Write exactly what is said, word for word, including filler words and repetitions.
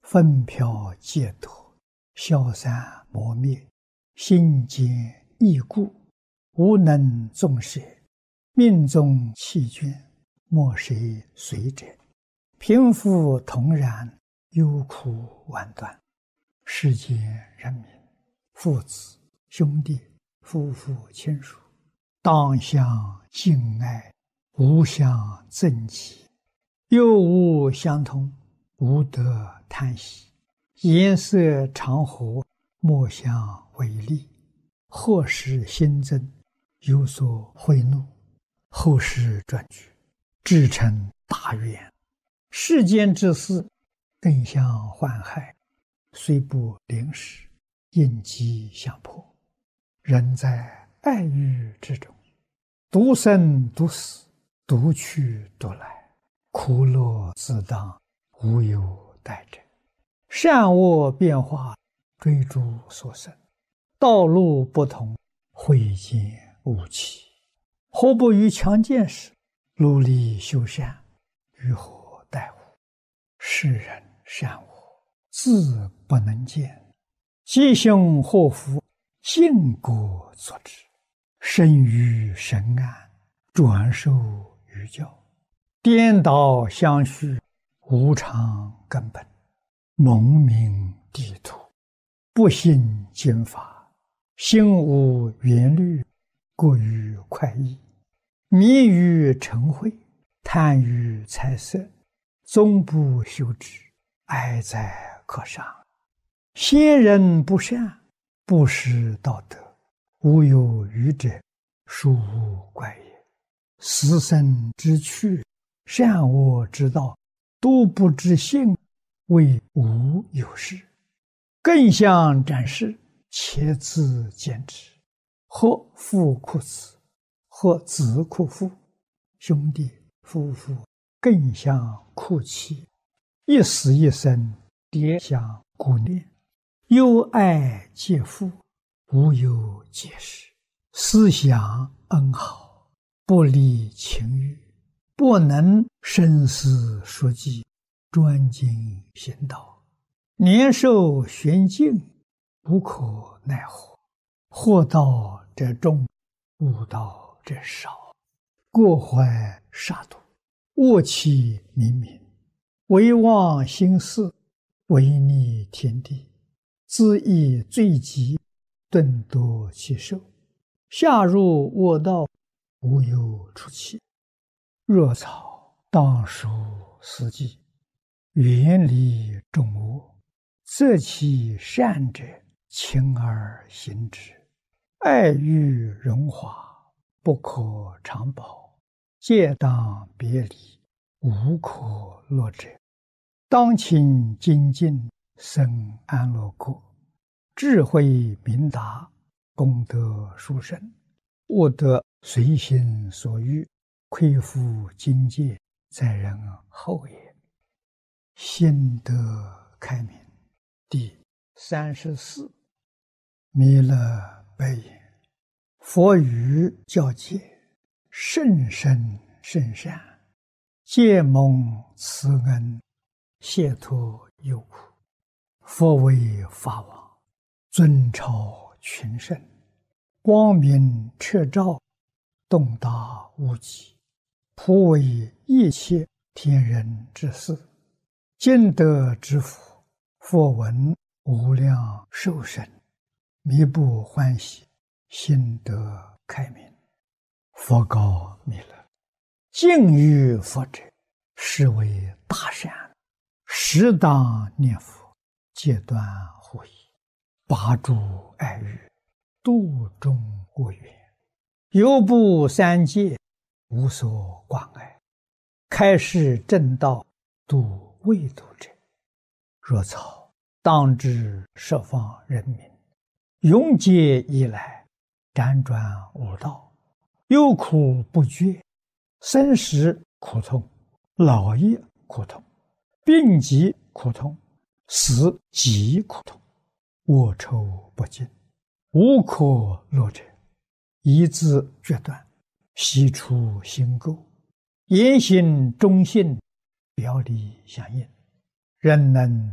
纷飘解脱，消散磨灭，心坚易固，无能纵舍，命中弃捐，莫谁随者。贫富同然，忧苦万端。世间人民，父子兄弟、夫妇亲属，当相敬爱，无相憎忌，又无相通，无得叹息。颜色常和，莫相违逆。祸事新增，有所贿赂，后事转举，至成大愿。世间之事，更相患害，虽不临时，应机相迫。人在爱欲之中，独生独死，独去独来，苦乐自当，无有待者。善恶变化，追逐所生，道路不同，慧见无期。何不于强健时，努力修善，于何待乎？世人善恶，自不能见，吉凶祸福，尽果作之。生于神安，转受于教，颠倒相续，无常根本。蒙名地土，不信经法，心无缘虑，过于快意，迷于尘秽，贪于财色，终不修之，哀哉可伤。先人不善，不识道德，无有余者，殊无怪也。死生之趣，善恶之道，都不知性，谓无有事。更相展示，且自坚持。或父哭子，或子哭父，兄弟夫妇更相哭泣，一死一生，迭相顾念。忧爱皆父，无有解释。思想恩好，不离情欲，不能深思熟记，专精行道。年寿玄境，无可奈何。祸道者众，悟道者少。过怀杀戮，恶气冥冥，唯忘心事，违逆天地，恣意罪极，顿夺其寿。下入恶道，无有出期。若草当属四季，远离众恶，择其善者，勤而行之。爱欲荣华，不可长保，戒当别离，无可乐者。当勤精进，生安乐国，智慧明达，功德殊胜，悟得随心所欲，亏负境界，在人后也。心得开明。第三十四。弥勒白言：佛语教戒，甚深甚善，皆蒙慈恩，解脱忧苦。佛为法王，尊超群圣，光明彻照，洞达无极，普为一切天人之事。今得之福，佛闻无量寿生，弥不欢喜，心得开明。佛告弥勒：敬于佛者，是为大善，适当念佛，戒断护疑，拔诸爱欲，度众恶缘，犹不三界，无所关爱，开示正道，度未度者。若草当知十方人民，永劫以来，辗转无道，忧苦不绝，生死苦痛，老业苦痛，病疾苦痛，死极苦痛，恶臭不尽，无可乐者。一字决断，悉出心垢，言行忠信，表里相应，人能